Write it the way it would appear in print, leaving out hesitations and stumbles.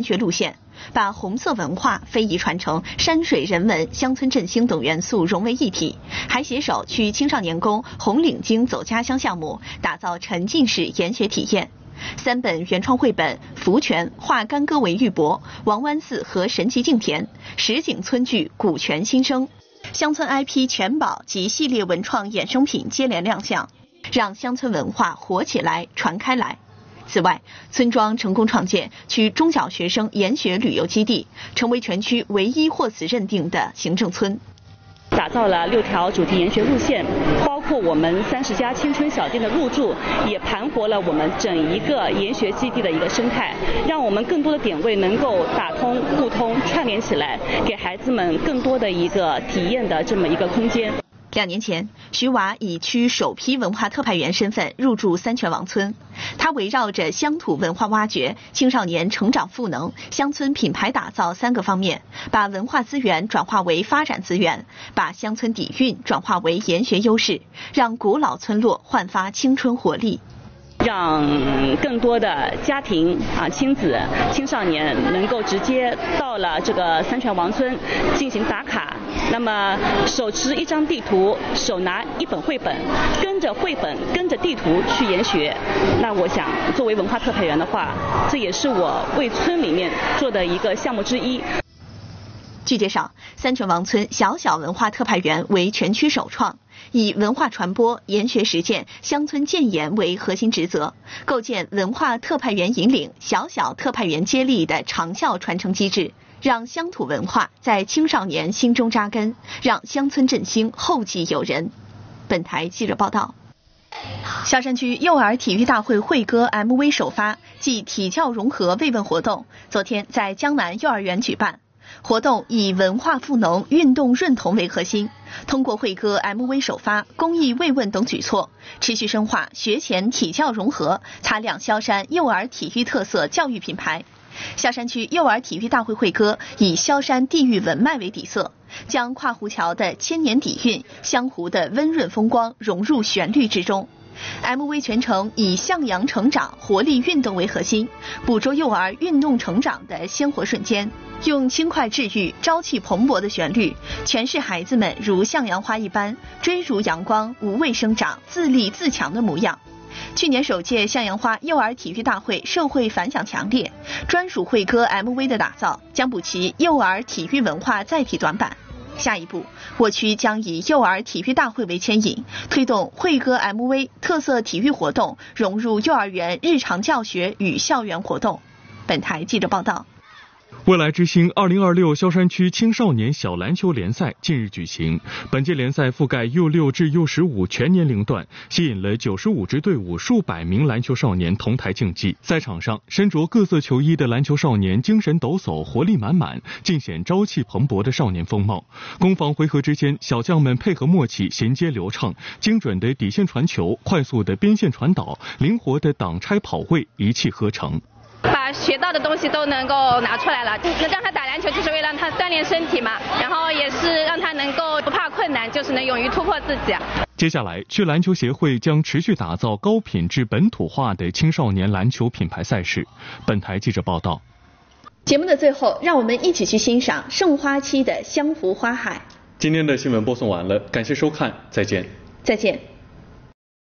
学路线，把红色文化、非遗传承、山水人文、乡村振兴等元素融为一体，还携手去青少年宫红领巾走家乡项目，打造沉浸式研学体验。3本原创绘本《福泉》化干戈为玉帛，王湾寺和神奇竞田，实景村剧《古泉新生》，乡村 IP 全宝及系列文创衍生品接连亮相，让乡村文化活起来、传开来。此外，村庄成功创建区中小学生研学旅游基地，成为全区唯一获此认定的行政村。 打造了6条主题研学路线，包括我们30家青春小店的入驻，也盘活了我们整一个研学基地的一个生态，让我们更多的点位能够打通、互通、串联起来，给孩子们更多的一个体验的这么一个空间。 2年前，徐娃以区首批文化特派员身份入驻三全王村。他围绕着乡土文化挖掘、青少年成长赋能、乡村品牌打造3个方面，把文化资源转化为发展资源，把乡村底蕴转化为研学优势，让古老村落焕发青春活力。 让更多的家庭亲子、青少年能够直接到了这个三全王村进行打卡，那么手持一张地图，手拿1本绘本，跟着绘本、跟着地图去研学。那我想，作为文化特派员的话，这也是我为村里面做的一个项目之一。 据介绍，三全王村小小文化特派员为全区首创，以文化传播、研学实践、乡村建言为核心职责，构建文化特派员引领、小小特派员接力的长效传承机制，让乡土文化在青少年心中扎根，让乡村振兴后继有人。本台记者报道。萧山区幼儿体育大会会歌 MV 首发暨体教融合慰问活动，昨天在江南幼儿园举办。活动以文化赋能、运动润童为核心，通过会歌 MV 首发、公益慰问等举措，持续深化学前体教融合，擦亮萧山幼儿体育特色教育品牌。萧山区幼儿体育大会会歌以萧山地域文脉为底色，将跨湖桥的千年底蕴、湘湖的温润风光融入旋律之中。MV 全程以向阳成长、活力运动为核心，捕捉幼儿运动成长的鲜活瞬间，用轻快治愈、朝气蓬勃的旋律，诠释孩子们如向阳花一般追逐阳光、无畏生长、自立自强的模样。去年首届向阳花幼儿体育大会社会反响强烈，专属会歌 MV 的打造将补齐幼儿体育文化载体短板。下一步，我区将以幼儿体育大会为牵引，推动会歌 MV 特色体育活动融入幼儿园日常教学与校园活动。本台记者报道。 未来之星2026萧山区青少年小篮球联赛近日举行，本届联赛覆盖 U6 至 U15 全年龄段，吸引了95支队伍数百名篮球少年同台竞技。赛场上，身着各色球衣的篮球少年精神抖擞，活力满满，尽显朝气蓬勃的少年风貌。攻防回合之间，小将们配合默契，衔接流畅，精准的底线传球，快速的边线传导，灵活的挡拆跑位，一气呵成。 把学到的东西都能够拿出来了，让他打篮球就是为了让他锻炼身体嘛，然后也是让他能够不怕困难，就是能勇于突破自己。 接下来，区篮球协会将持续打造高品质本土化的青少年篮球品牌赛事。本台记者报道。 节目的最后，让我们一起去欣赏盛花期的湘湖花海。 今天的新闻播送完了，感谢收看，再见。 再见。